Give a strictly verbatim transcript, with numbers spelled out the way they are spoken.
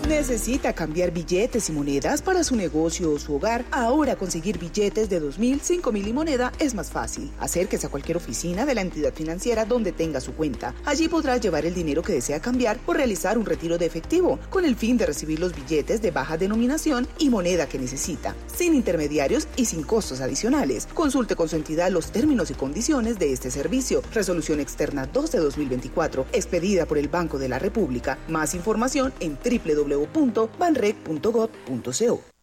¿Necesita cambiar billetes y monedas para su negocio o su hogar? Ahora conseguir billetes de dos mil, cinco mil y moneda es más fácil. Acérquese a cualquier oficina de la entidad financiera donde tenga su cuenta. Allí podrá llevar el dinero que desea cambiar o realizar un retiro de efectivo con el fin de recibir los billetes de baja denominación y moneda que necesita, sin intermediarios y sin costos adicionales. Consulte con su entidad los términos y condiciones de este servicio. Resolución externa dos de dos mil veinticuatro, expedida por el Banco de la República. Más información en doble u doble u doble u punto banreg punto gov punto co.